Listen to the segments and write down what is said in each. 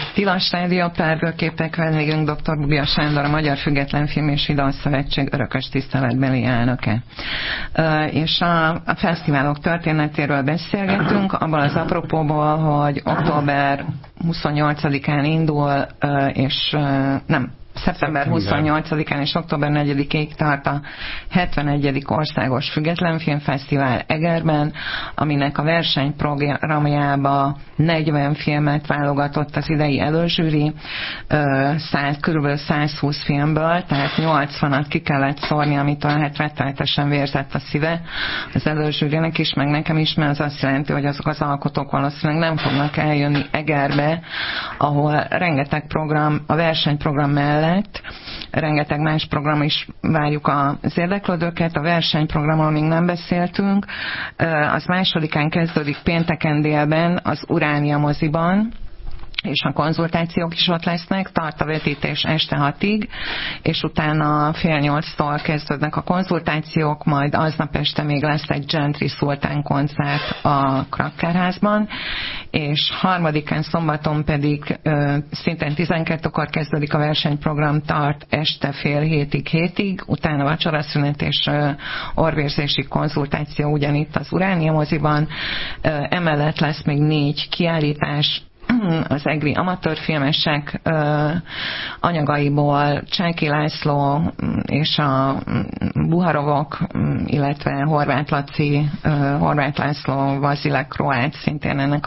Tilos Rádió Párbőrképek, vendégünk dr. Bugja Sándor, a Magyar Független Film és Videószövetség örökös tiszteletbeli elnöke. És a fesztiválok történetéről beszélgetünk, abban az apropóból, hogy október 28-án indul, és nem, szeptember 28-án és október 4-ig tart a 71. Országos Független Filmfesztivál Egerben, aminek a versenyprogramjába 40 filmet válogatott az idei előzsűri, körülbelül 120 filmből, tehát 80-at ki kellett szórni, amitől hát rettenetesen vérzett a szíve az előzsűrinek is, meg nekem is, mert az azt jelenti, hogy azok az alkotók valószínűleg nem fognak eljönni Egerbe, ahol rengeteg program, a versenyprogram mellett rengeteg más program is várjuk az érdeklődőket. A versenyprogramról még nem beszéltünk. Az 2-án kezdődik pénteken délben az Uránia moziban, és a konzultációk is ott lesznek, tart a vetítés este 6-ig, és utána 7:30-tól kezdődnek a konzultációk, majd aznap este még lesz egy Gentry Szultán koncert a Krakkerházban, és 3-án szombaton pedig szintén 12-kor kezdődik a versenyprogram, tart este 6:30-ig, utána vacsoraszünet és orvérzési konzultáció ugyanitt az Uránia moziban. Emellett lesz még 4 kiállítás, az egri amatőrfilmesek anyagaiból Csáky László és a Buharovok, illetve Horváth Laci, Horváth László, Vazilek Kroát, szintén ennek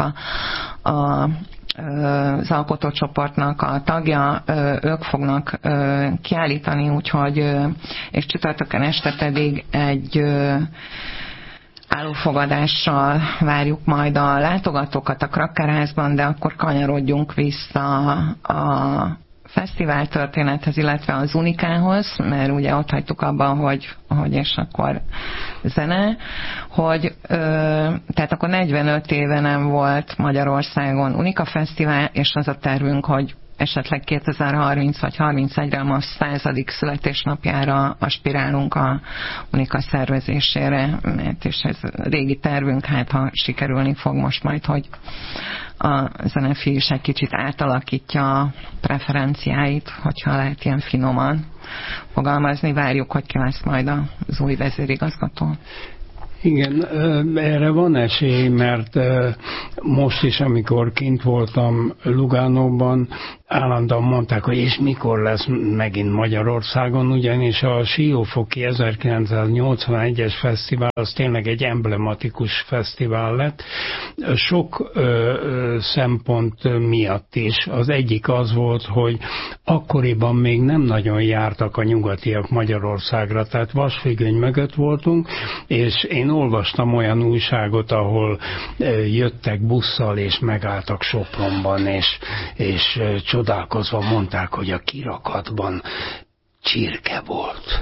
az alkotócsoportnak a tagja, ők fognak kiállítani, úgyhogy, és csütörtökön este pedig egy állófogadással várjuk majd a látogatókat a Krakkerházban, de akkor kanyarodjunk vissza a fesztivál történethez, illetve az Unikához, mert ugye ott hagytuk abban, hogy és akkor zene, hogy tehát akkor 45 éve nem volt Magyarországon Unika Fesztivál, és az a tervünk, hogy esetleg 2030 vagy 31-re a 100. születésnapjára aspirálunk a Unika szervezésére, mert és ez régi tervünk, hát ha sikerülni fog most majd, hogy a zenefi is egy kicsit átalakítja a preferenciáit, hogyha lehet ilyen finoman fogalmazni. Várjuk, hogy ki lesz majd az új vezérigazgató. Igen, erre van esély, mert most is, amikor kint voltam Lugánóban, állandóan mondták, hogy és mikor lesz megint Magyarországon, ugyanis a Siófoki 1981-es fesztivál az tényleg egy emblematikus fesztivál lett. Sok szempont miatt is. Az egyik az volt, hogy akkoriban még nem nagyon jártak a nyugatiak Magyarországra, tehát vasfüggöny mögött voltunk, és én olvastam olyan újságot, ahol jöttek busszal, és megálltak Sopronban, és csodálkozva mondták, hogy a kirakatban csirke volt.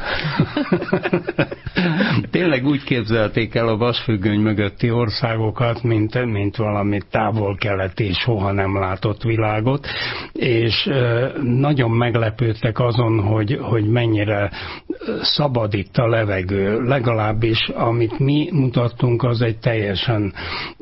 Tényleg úgy képzelték el a vasfüggöny mögötti országokat, mint valami távol-keleti és soha nem látott világot, és nagyon meglepődtek azon, hogy mennyire szabad itt a levegő. Legalábbis, amit mi mutattunk, az egy teljesen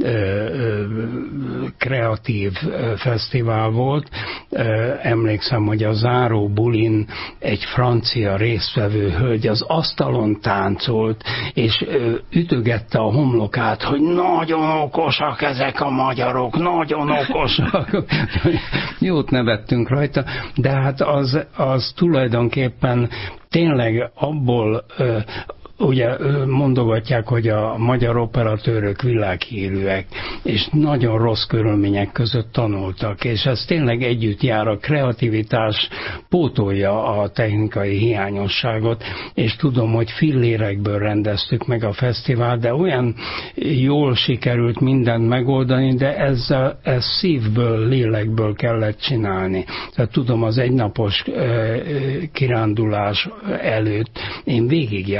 kreatív fesztivál volt. Emlékszem, hogy a záró bulin egy francia résztvevő hölgy az asztalon táncolt, és ütögette a homlokát, hogy nagyon okosak ezek a magyarok, nagyon okosak. Jót nevettünk rajta, de hát az tulajdonképpen tényleg abból ugye mondogatják, hogy a magyar operatőrök világhírűek, és nagyon rossz körülmények között tanultak, és ez tényleg együtt jár, a kreativitás pótolja a technikai hiányosságot, és tudom, hogy fillérekből rendeztük meg a fesztivált, de olyan jól sikerült mindent megoldani, de ez szívből, lélekből kellett csinálni. Tehát tudom, az egynapos kirándulás előtt én végigjártam a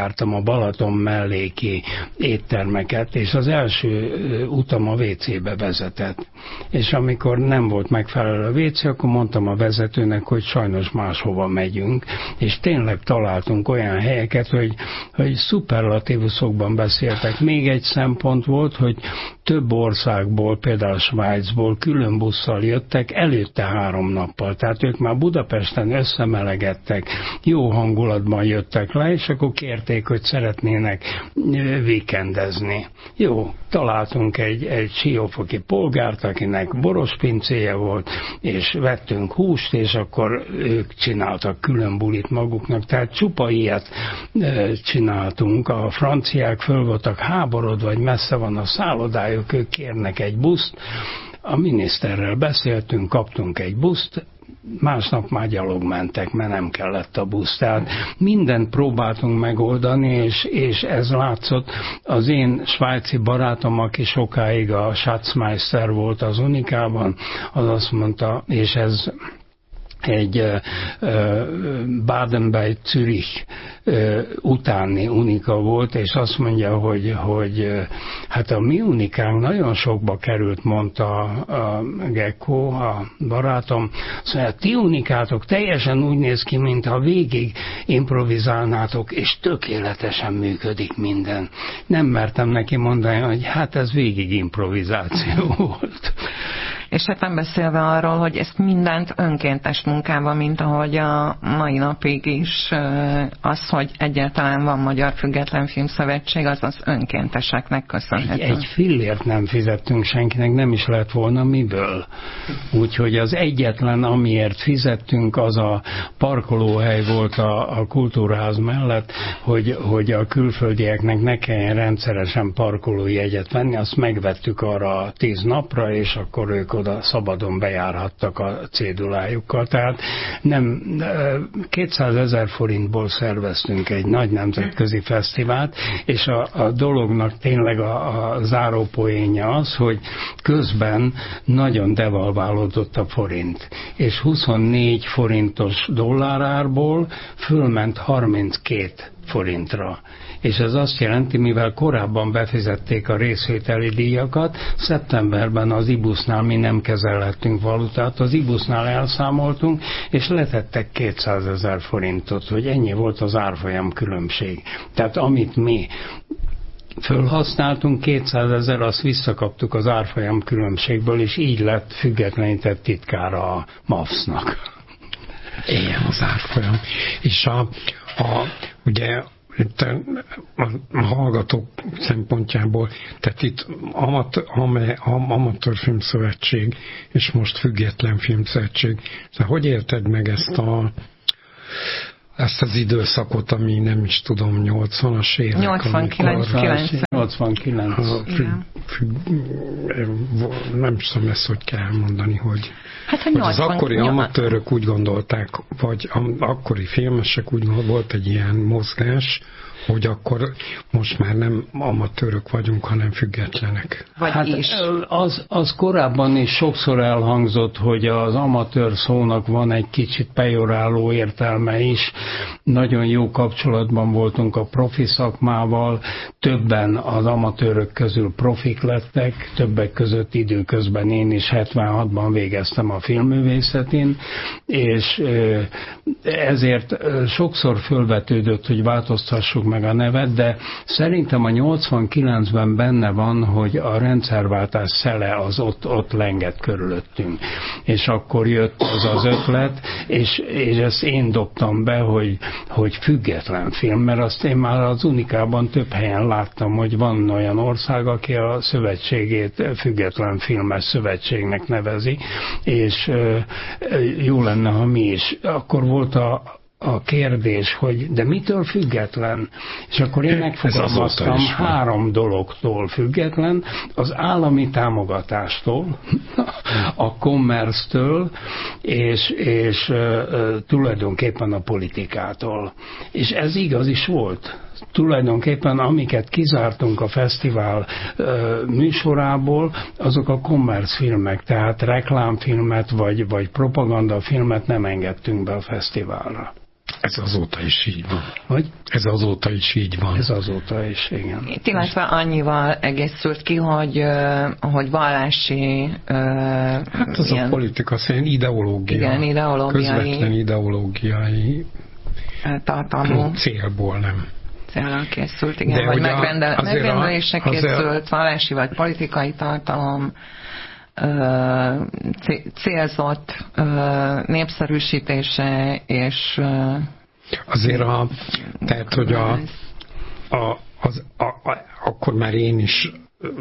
Balaton melléki éttermeket, és az első utam a WC-be vezetett. És amikor nem volt megfelelő a WC, akkor mondtam a vezetőnek, hogy sajnos máshova megyünk, és tényleg találtunk olyan helyeket, hogy szuperlatívuszokban beszéltek. Még egy szempont volt, hogy több országból, például Svájcból külön busszal jöttek előtte 3 nappal. Tehát ők már Budapesten összemelegedtek, jó hangulatban jöttek le, és akkor kérték, hogy szeretnének víkendezni. Jó, találtunk egy siófoki polgárt, akinek boros pincéje volt, és vettünk húst, és akkor ők csináltak külön bulit maguknak. Tehát csupa ilyet csináltunk. A franciák föl voltak háborodva, vagy messze van a szállodájuk, ők kérnek egy buszt. A miniszterrel beszéltünk, kaptunk egy buszt, másnap már gyalog mentek, mert nem kellett a busz. Tehát mindent próbáltunk megoldani, és ez látszott. Az én svájci barátom, aki sokáig a Schatzmeister volt az Unikában, az azt mondta, és ez egy Baden bei Zürich utáni Unika volt, és azt mondja, hogy hát a mi Unikánk nagyon sokba került, mondta a Gekko, a barátom. Szóval ti Unikátok teljesen úgy néz ki, mintha végig improvizálnátok, és tökéletesen működik minden. Nem mertem neki mondani, hogy hát ez végig improvizáció volt. És hát nem beszélve arról, hogy ezt mindent önkéntes munkában, mint ahogy a mai napig is az, hogy egyáltalán van Magyar Független Filmszövetség, az önkénteseknek köszönhető. Egy fillért nem fizettünk senkinek, nem is lett volna miből. Úgyhogy az egyetlen, amiért fizettünk, az a parkolóhely volt a Kultúrház mellett, hogy a külföldieknek ne kelljen rendszeresen parkolójegyet venni, azt megvettük arra 10 napra, és akkor ők oda szabadon bejárhattak a cédulájukkal. Tehát nem 200 000 forintból szerveztünk egy nagy nemzetközi fesztivált, és a dolognak tényleg a zárópoénja az, hogy közben nagyon devalválódott a forint, és 24 forintos dollárárból fölment 32 forintra. És ez azt jelenti, mivel korábban befizették a részvételi díjakat, szeptemberben az IBUS-nál mi nem kezelhettünk valutát, az IBUS-nál elszámoltunk, és letettek 200 000 forintot, hogy ennyi volt az árfolyam különbség. Tehát amit mi fölhasználtunk, 200 000, azt visszakaptuk az árfolyam különbségből, és így lett függetlenített titkára a MAFS-nak. Ilyen az árfolyam. És ugye itt a hallgatók szempontjából, tehát itt Amatőr Filmszövetség és most Független Filmszövetség. Tehát hogy érted meg ezt az időszakot, ami nem is tudom, 80-as évek? 89. Nem tudom ezt, hogy kell mondani, hogy, hát hogy az akkori amatőrök úgy gondolták, vagy akkori filmesek úgy volt egy ilyen mozgás, hogy akkor most már nem amatőrök vagyunk, hanem függetlenek. Hát az korábban is sokszor elhangzott, hogy az amatőr szónak van egy kicsit pejoráló értelme is. Nagyon jó kapcsolatban voltunk a profi szakmával, többen az amatőrök közül profik lettek, többek között időközben én is 76-ban végeztem a filmművészetén, és ezért sokszor fölvetődött, hogy változtassuk meg a nevet, de szerintem a 89-ben benne van, hogy a rendszerváltás szele az ott lengett körülöttünk. És akkor jött az ötlet, és ezt én dobtam be, hogy független film, mert azt én már az Unikában több helyen láttam, hogy van olyan ország, aki a szövetségét Független Filmes Szövetségnek nevezi, és jó lenne, ha mi is. Akkor volt a kérdés, hogy de mitől független? És akkor én megfogalmaztam 3 dologtól független, az állami támogatástól, a commerce-től, és tulajdonképpen a politikától. És ez igaz is volt. Tulajdonképpen amiket kizártunk a fesztivál műsorából, azok a commerce filmek, tehát reklámfilmet vagy propagandafilmet nem engedtünk be a fesztiválra. Ez azóta is így van. Vagy? Ez azóta is így van. Ez azóta is, igen. Itt illetve annyival egészült ki, hogy vallási... Hát az a politika szerint ideológia. Igen, ideológiai. Közvetlen ideológiai tartalmú. Célból nem. Célral készült, igen. Vagy megrendelésre készült, vallási vagy politikai tartalom, célzott népszerűsítése, és azért tehát, hogy akkor már én is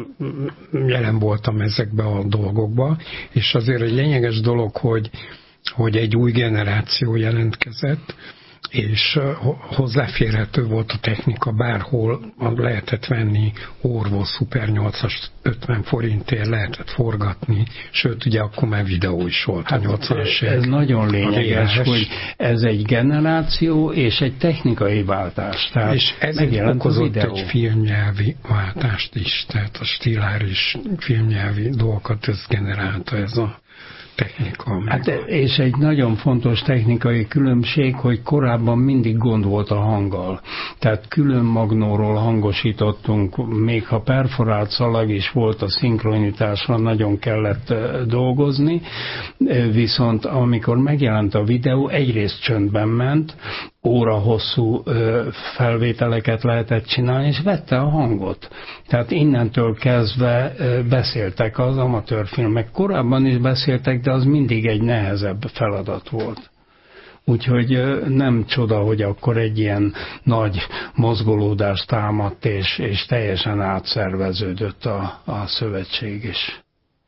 jelen voltam ezekbe a dolgokba, és azért egy lényeges dolog, hogy egy új generáció jelentkezett, és hozzáférhető volt a technika, bárhol lehetett venni Orvos Super 8-as 50 forintért, lehetett forgatni, sőt, ugye akkor már videó is volt a 80-as évek. Ez nagyon lényeges, hogy ez egy generáció és egy technikai váltás. Tehát és ez okozott egy filmnyelvi váltást is, tehát a stiláris filmnyelvi dolgokat ez generálta, ez a technika. Hát, és egy nagyon fontos technikai különbség, hogy korábban mindig gond volt a hanggal. Tehát külön magnóról hangosítottunk, még ha perforált szalag is volt, a szinkronitásra nagyon kellett dolgozni, viszont amikor megjelent a videó, egyrészt csöndben ment, óra hosszú felvételeket lehetett csinálni, és vette a hangot. Tehát innentől kezdve beszéltek az amatőrfilmek. Korábban is beszéltek, de az mindig egy nehezebb feladat volt. Úgyhogy nem csoda, hogy akkor egy ilyen nagy mozgolódást támadt, és teljesen átszerveződött a szövetség is.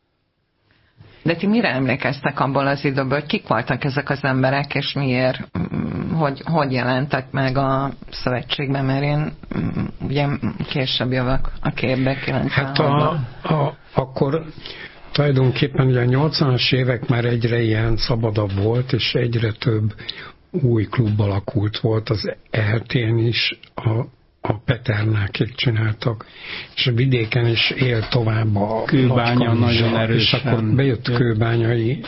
De ti mire emlékeztek abból az időből, hogy kik voltak ezek az emberek, és miért, hogy jelentek meg a szövetségben, mert én ugye később jövök a képbe, 96-ban. Hát akkor tulajdonképpen ugye a 80-as évek már egyre ilyen szabadabb volt, és egyre több új klub alakult volt az ERT-n is, a Peternákék csináltak, és a vidéken is él tovább a Kőbánya nagyon erősen. És akkor bejött a kőbányai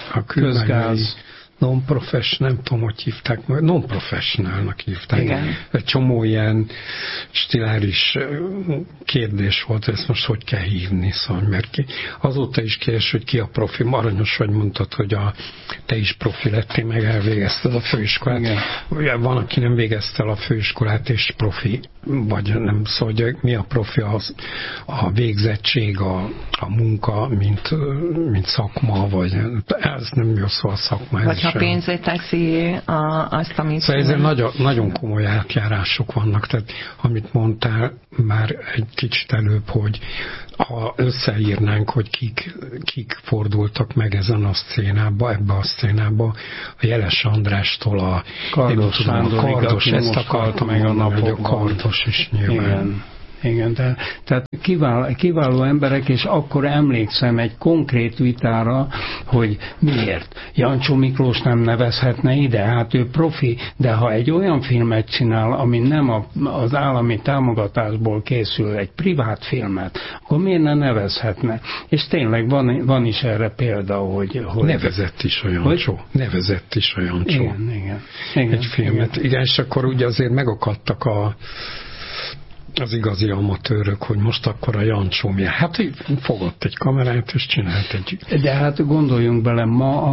non-professional, nem tudom, hogy hívták, non-professionalnak hívták. Igen. Egy csomó ilyen stiláris kérdés volt, ezt most hogy kell hívni, szóval, mert azóta is kérdés, hogy ki a profi. Aranyos, hogy mondtad, hogy te is profi lettél, meg elvégezted a főiskolát. Igen. Van, aki nem végezte el a főiskolát, és profi, vagy nem, szóval, hogy mi a profi, a végzettség, a munka, mint szakma, vagy ez nem jó szó a szakma. Vagy ha pénzét teszi azt, amit... Szóval ezért nagyon komoly átjárások vannak, tehát amit mondtál már egy kicsit előbb, hogy ha összeírnánk, hogy kik fordultak meg ezen a szcénába, ebbe a szcénába, a Jeles Andrástól a Kardos, ezt akartam meg a napokban. A Kardos is nyilván. Igen, tehát kiváló emberek, és akkor emlékszem egy konkrét vitára, hogy miért. Jancsó Miklós nem nevezhetne ide, hát ő profi, de ha egy olyan filmet csinál, ami nem az állami támogatásból készül, egy privát filmet, akkor miért ne nevezhetne? És tényleg van is erre példa, hogy nevezett is a Jancsó. Nevezett is a Jancsó. Igen. Egy filmet. Igen, és akkor ugye azért megakadtak az igazi amatőrök, hogy most akkor a Jancsó mi? Hát fogott egy kamerát, és csinált egy... De hát gondoljunk bele ma,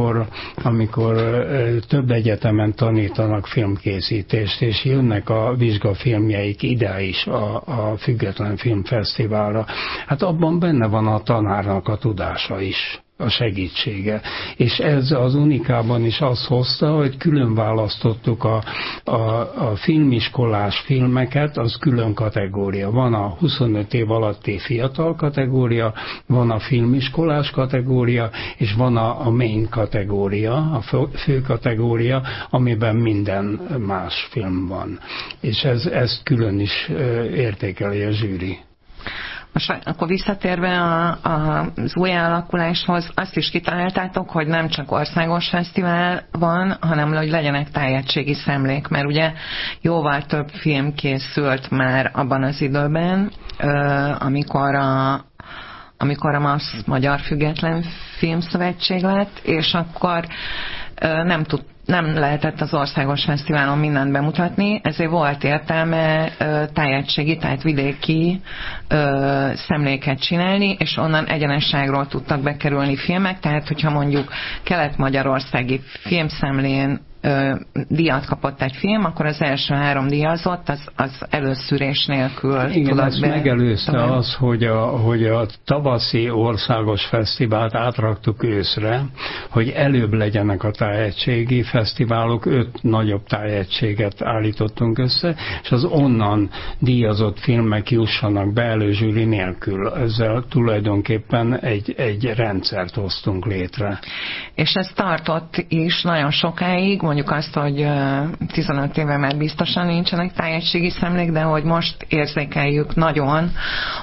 amikor több egyetemen tanítanak filmkészítést, és jönnek a vizsgafilmjeik ide is a Független Filmfesztiválra. Hát abban benne van a tanárnak a tudása is, a segítsége. És ez az Unikában is azt hozta, hogy külön választottuk a filmiskolás filmeket, az külön kategória. Van a 25 év alatti fiatal kategória, van a filmiskolás kategória, és van a main kategória, a fő kategória, amiben minden más film van. És ezt külön is értékeli a zsűri. Most akkor visszatérve az új alakuláshoz, azt is kitaláltátok, hogy nem csak országos fesztivál van, hanem hogy legyenek tájegységi szemlék, mert ugye jóval több film készült már abban az időben, amikor a MASZ Magyar Független Filmszövetség lett, és akkor nem lehetett az országos fesztiválon mindent bemutatni, ezért volt értelme tájegységi, tehát vidéki szemléket csinálni, és onnan egyenesságról tudtak bekerülni filmek, tehát hogyha mondjuk kelet-magyarországi filmszemlén díjat kapott egy film, akkor az első 3 díjazott, az előszűrés nélkül igen, ezt megelőzte az, hogy a tavaszi országos fesztivált átraktuk őszre, hogy előbb legyenek a tájegységi fesztiválok, 5 nagyobb tájegységet állítottunk össze, és az onnan díjazott filmek jussanak be előzsűri nélkül. Ezzel tulajdonképpen egy rendszert hoztunk létre. És ez tartott is nagyon sokáig, mondjuk azt, hogy 15 éve már biztosan nincsenek tájegységi szemlék, de hogy most érzékeljük nagyon,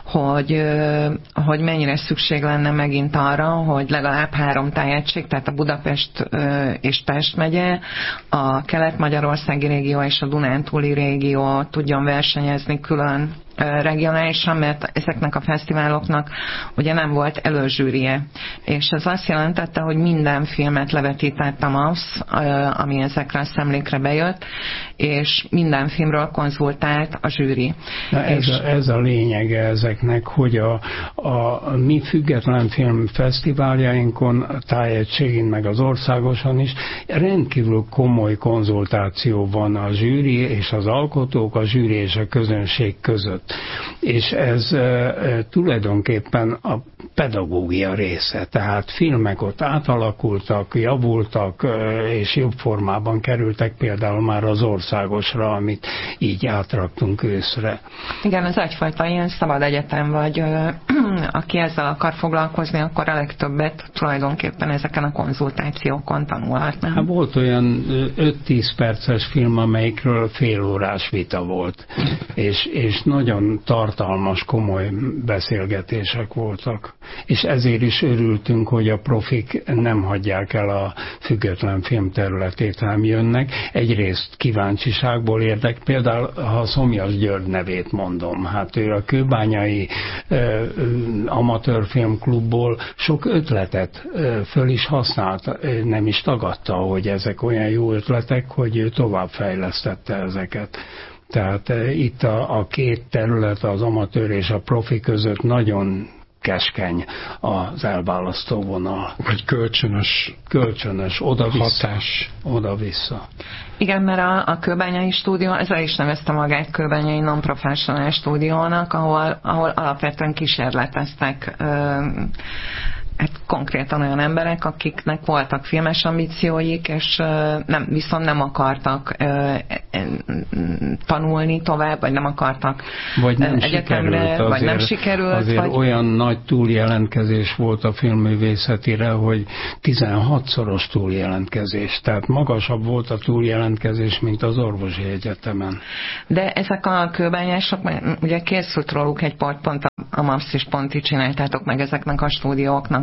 hogy mennyire szükség lenne megint arra, hogy legalább 3 tájegység, tehát a Budapest és Pest megye, a Kelet-Magyarországi régió és a Dunántúli régió tudjon versenyezni külön regionálisan, mert ezeknek a fesztiváloknak ugye nem volt előzsűrie. És ez azt jelentette, hogy minden filmet levetített a MAFS, ami ezekre a szemlékre bejött, és minden filmről konzultált a zsűri. Ez a lényege ezeknek, hogy a mi független filmfesztiváljainkon, a tájegységén, meg az országosan is rendkívül komoly konzultáció van a zsűri és az alkotók, a zsűri és a közönség között. És ez tulajdonképpen a pedagógia része, tehát filmek ott átalakultak, javultak, és jobb formában kerültek például már az országosra, amit így átraktunk őszre. Igen, ez egyfajta ilyen szabad egyetem, vagy aki ezzel akar foglalkozni, akkor a legtöbbet tulajdonképpen ezeken a konzultációkon tanulhatna. Hát volt olyan 5-10 perces film, amelyikről félórás vita volt, és nagyon tartalmas, komoly beszélgetések voltak. És ezért is örültünk, hogy a profik nem hagyják el a független film területét, hanem jönnek. Egyrészt kíváncsiságból érdek, például ha Szomjas György nevét mondom, hát ő a kőbányai amatőrfilmklubból sok ötletet föl is használt, nem is tagadta, hogy ezek olyan jó ötletek, hogy ő továbbfejlesztette ezeket. Tehát itt a 2 terület, az amatőr és a profi között nagyon keskeny az elválasztó vonal. Vagy kölcsönös hatás. Oda-vissza. Igen, mert a Kőbányai stúdió, ezzel is nevezte magát Kőbányai Non-Professional stúdiónak, ahol alapvetően kísérleteztek hát konkrétan olyan emberek, akiknek voltak filmes ambícióik, és viszont nem akartak tanulni tovább, vagy nem akartak vagy nem egyetemre, sikerült, vagy nem sikerült. Azért vagy olyan nagy túljelentkezés volt a filmművészetire, hogy 16-szoros túljelentkezés. Tehát magasabb volt a túljelentkezés, mint az orvosi egyetemen. De ezek a kőbányások, ugye készült róluk egy pont a MAFS is pont így csináltátok meg ezeknek a stúdióknak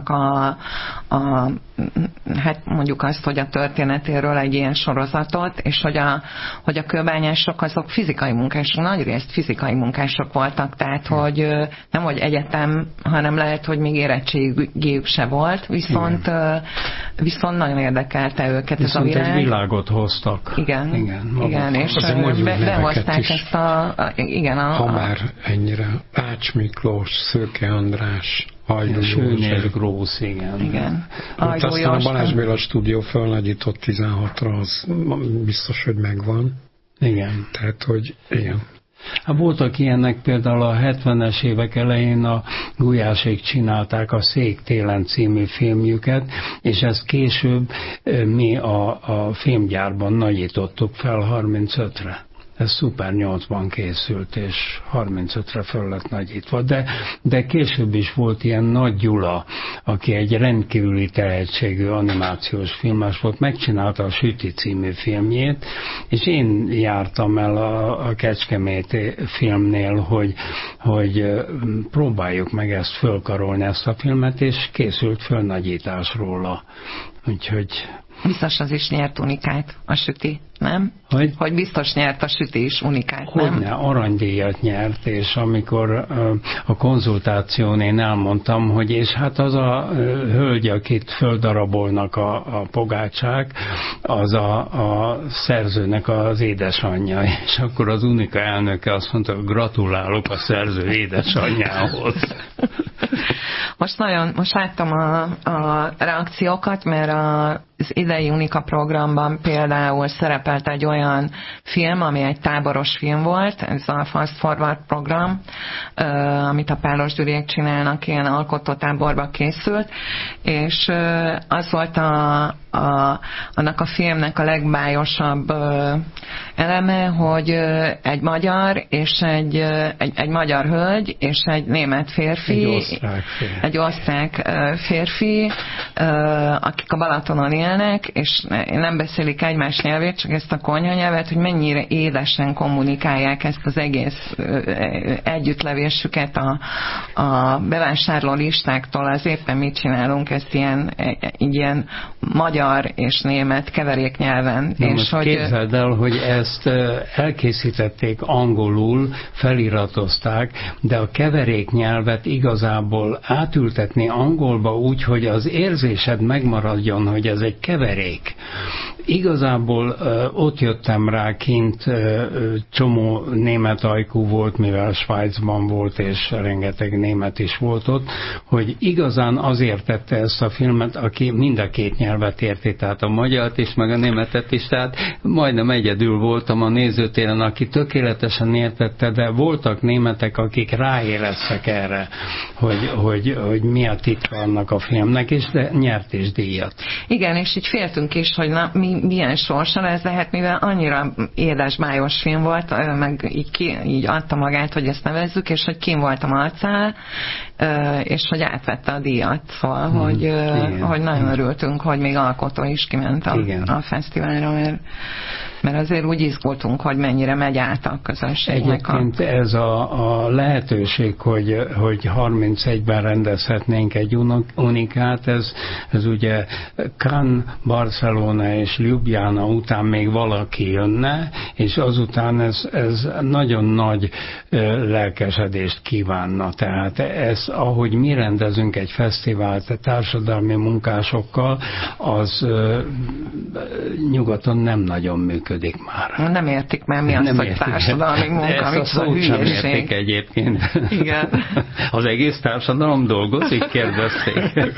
hát mondjuk azt, hogy a történetéről egy ilyen sorozatot, és hogy a kőbányások azok fizikai munkások, nagyrészt fizikai munkások voltak, tehát hogy nem hogy egyetem, hanem lehet, hogy még érettségük se volt, viszont nagyon érdekelte őket viszont ez a világ. Egy világot hoztak. Igen, és behozták ezt ha már ennyire Ács Miklós, Szőke András, Hajdú József, Grósz, igen. Aztán a Balázs Béla stúdió felnagyított 16-ra, az biztos, hogy megvan. Igen. Tehát, hogy igen. Hát voltak ilyenek, például a 70-es évek elején a Gulyásék csinálták a Szék télen című filmjüket, és ezt később mi a filmgyárban nagyítottuk fel 35-re. Ez Szuper 8-ban készült, és 35-re föl lett nagyítva. De később is volt ilyen Nagy Gyula, aki egy rendkívüli tehetségű animációs filmes volt, megcsinálta a Süti című filmjét, és én jártam el a Kecskeméti filmnél, hogy próbáljuk meg ezt fölkarolni, ezt a filmet, és készült fölnagyítás róla. Úgyhogy Biztos az is nyert Unikát, a süti, nem? Hogy biztos nyert a süti is Unikát, nem? Hogyne, aranydíjat nyert, és amikor a konzultáción én elmondtam, hogy és hát az a hölgy, akit földarabolnak a pogácsák, az a szerzőnek az édesanyja, és akkor az Unika elnöke azt mondta, hogy gratulálok a szerző édesanyjához. Most láttam a reakciókat, mert az idei Unika programban például szerepelt egy olyan film, ami egy táboros film volt, ez a Fast Forward program, amit a Pálos Gyuriék csinálnak, ilyen alkotótáborba készült, és az volt annak a filmnek a legbájosabb eleme, hogy egy magyar és egy magyar hölgy és egy német férfi, egy osztrák férfi, akik a Balatonon élnek, és nem beszélik egymás nyelvét, csak ezt a konyhanyelvet, hogy mennyire édesen kommunikálják ezt az egész együttlevésüket a bevásárló listáktól, az éppen mit csinálunk, ezt ilyen magyar és német keveréknyelven. Na és most képzeld el, hogy ezt elkészítették angolul, feliratozták, de a keveréknyelvet igazából átültetni angolba úgy, hogy az érzésed megmaradjon, hogy ez egy keverék. Igazából ott jöttem rá, kint csomó német ajkú volt, mivel Svájcban volt, és rengeteg német is volt ott, hogy igazán azért tette ezt a filmet, aki mind a két nyelvet érti, tehát a magyart is, meg a németet is, tehát majdnem egyedül voltam a nézőtéren, aki tökéletesen értette, de voltak németek, akik ráéreztek erre, hogy mi a titka annak a filmnek, és de nyert is díjat. Igen, és így féltünk is, hogy milyen sorsa lesz, de hát mivel annyira édes, májos film volt, meg így adta magát, hogy ezt nevezzük, és hogy kim voltam arccal, és hogy átvette a díjat, szóval, hogy nagyon örültünk, hogy még alkotó is kiment a fesztiválra, mert azért úgy izgultunk, hogy mennyire megy át a közönségnek. Egyébként ez a lehetőség, hogy 31-ben rendezhetnénk egy Unikát, ez ugye Cannes, Barcelona és Ljubljana után még valaki jönne, és azután ez nagyon nagy lelkesedést kívánna. Tehát ez, ahogy mi rendezünk egy fesztivált társadalmi munkásokkal, az nyugaton nem nagyon működik már. Nem értik már, mi az, hogy társadalmi munka, mit a hülyeség. Sem értik egyébként. Igen. Az egész társadalom dolgozik, kérdezték.